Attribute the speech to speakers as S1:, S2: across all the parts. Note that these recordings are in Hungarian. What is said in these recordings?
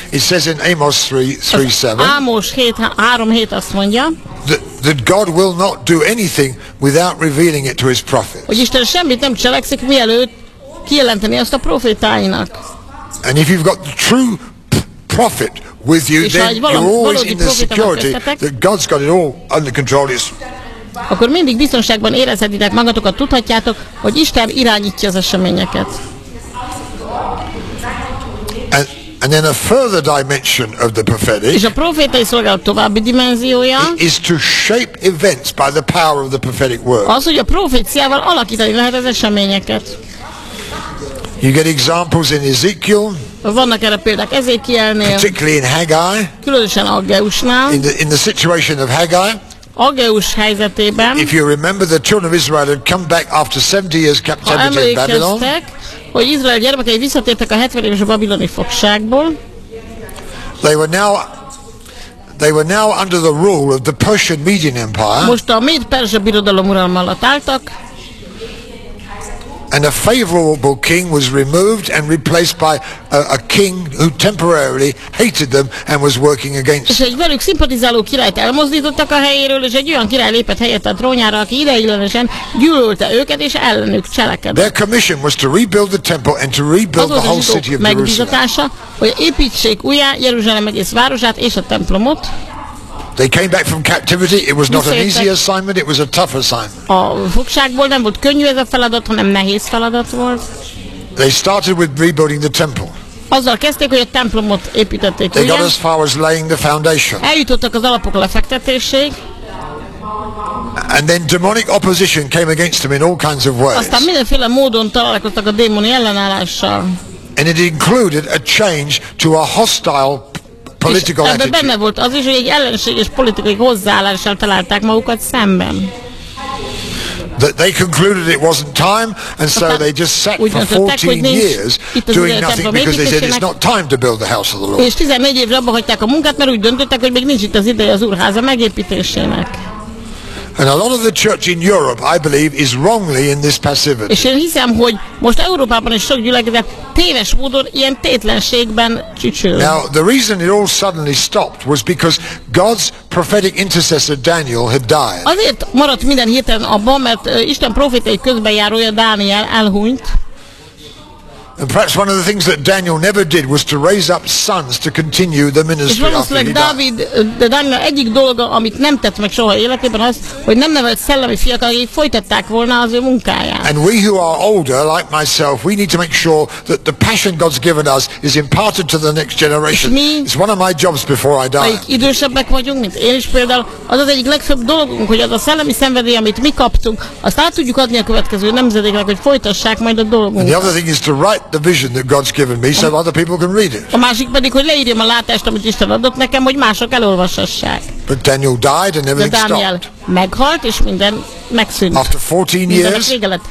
S1: it says in Amos 3:7.
S2: Ámos 3:7 azt mondja,
S1: that God will not do anything without revealing it to his prophets.
S2: hogy Isten semmit nem cselekszik, mielőtt kijelenteni azt a profétáinak.
S1: And if you've got the true prophet with you, then you're always in the security that God's got it all under control.
S2: Akkor mindig biztonságban érezhetitek magatokat, tudhatjátok, hogy Isten irányítja az eseményeket.
S1: And then a further dimension of the prophetic,
S2: és a profétai szolgálat további dimenziója
S1: is to shape events by the power of the prophetic word.
S2: Az, hogy a proféciával alakítani lehet az eseményeket.
S1: You get examples in Ezekiel.
S2: Vannak erre példák Ezékielnél,
S1: particularly in Haggai.
S2: Különösen Aggeusnál.
S1: In the situation of Haggai.
S2: Aggeus helyzetében.
S1: If you remember, the children of Israel had come back after 70 years captivity in Babylon.
S2: Hogy Izrael gyermekei visszatértek a 70 éves babiloni fogságból.
S1: They were now under the rule of the Persian Median Empire.
S2: Most a Méd-Perzsa birodalom uralma alatt álltak.
S1: And a favorable king was removed and replaced by a king who temporarily hated them and was working against them.
S2: És egy velük szimpatizáló királyt elmozdítottak a helyéről, és egy olyan király lépett helyett a trónjára, aki ideiglenesen gyűlölte őket, és ellenük cselekedett.
S1: Their commission was to rebuild the temple and to rebuild the whole city of Jerusalem.
S2: Megbízatása, hogy építsék újjá Jeruzsálem egész városát és a templomot.
S1: They came back from captivity. It was not an easy assignment. It was a tough assignment.
S2: A fogságból nem volt könnyű ez a feladat, hanem nehéz feladat volt.
S1: They started with rebuilding the temple.
S2: Azzal kezdték, hogy a templomot építették újra.
S1: They got as far as laying the foundation.
S2: Eljutottak az alapok lefektetéséig.
S1: And then demonic opposition came against them in all kinds of ways.
S2: Aztán mindenféle módon találkoztak a démoni ellenállással.
S1: And it included a change to a hostile political attitude.
S2: Ebben benne volt az is, hogy egy ellenséges politikai hozzáállással találták magukat szemben.
S1: They concluded it wasn't time, and so they just sat for 14 years doing nothing because they said it's not time to build the house of the Lord.
S2: És 14 évre abba hagyták a munkát, mert úgy döntöttek, hogy még nincs itt az ideje az Úrháza megépítésének.
S1: And a lot of the church in Europe, I believe, is wrongly in this passivity.
S2: És én hiszem, hogy most Európában is sok gyülekezet téves módon ilyen tétlenségben csücsül.
S1: Now, the reason it all suddenly stopped was because God's prophetic intercessor Daniel had died.
S2: Azért maradt minden hirtelen abban, mert Isten profétai közbenjárója Dániel elhunyt.
S1: And perhaps one of the things that Daniel never did was to raise up sons to continue the ministry after he died.
S2: Dániel egyik dolga, amit nem tett meg soha életében, az, hogy nem nevelt szellemi fiak, akik folytatták volna az ő munkáját.
S1: And we who are older, like myself, we need to make sure that the passion God's given us is imparted to the next generation. It's one of my jobs before I die.
S2: Akik idősebbek vagyunk, mint én is például, az az egyik legfőbb dolgunk, hogy az a szellemi szenvedély, amit mi kaptunk, azt át tudjuk adni a következő nemzedéknek, hogy folytassák majd a dolgunkat.
S1: And the other thing is to write the vision that God's given me so other people can read it.
S2: A másik pedig, hogy leírjam a látást, amit Isten adott nekem, hogy mások elolvashassák.
S1: But Daniel died and everything stopped.
S2: Meghalt, és minden megszűnt.
S1: After 14 years,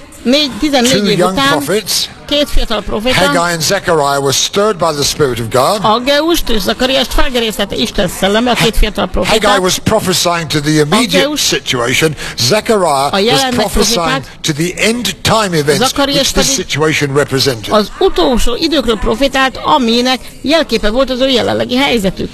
S2: 14 év után két fiatal proféta,
S1: Haggai and Zechariah, were stirred by the Spirit of God.
S2: Aggeust és Zakariást felgerésztette Isten szelleme, a két fiatal proféta.
S1: Haggai was prophesying to the immediate situation. Zechariah was prophesying to the end time events which this situation represented.
S2: Az utolsó időkről profétált, aminek jelképe volt az ő jelenlegi helyzetük.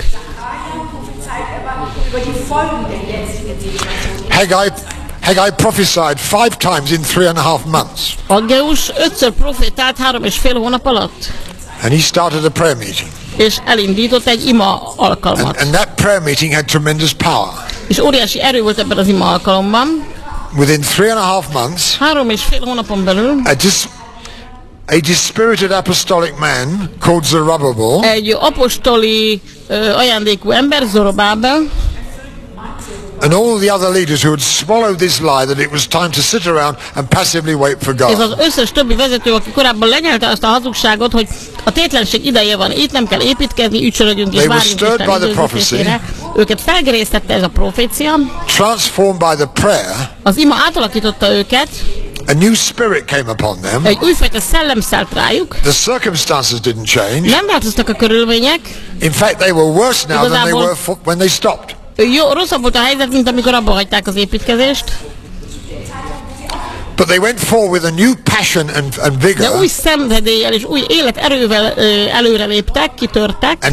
S1: Haggai prophesied 5 times in 3.5 months.
S2: Aggeus 5-ször profétált 3,5 hónap alatt.
S1: And he started a prayer meeting.
S2: És elindított egy ima alkalmat.
S1: And that prayer meeting had tremendous power.
S2: És óriási erő volt ebben az ima alkalomban.
S1: Within 3.5 months,
S2: 3,5 hónapon belül,
S1: a dispirited apostolic man called Zerubbabel,
S2: egy apostoli ajándékú ember, Zorobábel,
S1: and all the other leaders who had swallowed this lie that it was time to sit around and passively wait for God.
S2: Ez az összes többi vezető, aki korábban lenyelte azt a hazugságot, hogy a tétlenség ideje van, itt nem kell építkezni, ücsörögjünk és várjunk Isten időzítésére. Őket felgerésztette ez a profécia.
S1: Transformed by the prayer,
S2: az ima átalakította őket.
S1: A new spirit came upon them.
S2: Egy újfajta szellem szállt rájuk.
S1: The circumstances didn't change.
S2: Nem változtak a körülmények.
S1: In fact, they were worse now than they were when they stopped.
S2: Jó, rosszabb volt a helyzet, mint amikor abba hagyták az építkezést.
S1: But they went forward with a new passion and vigor.
S2: De új szenvedéllyel és új életerővel előre léptek, kitörtek.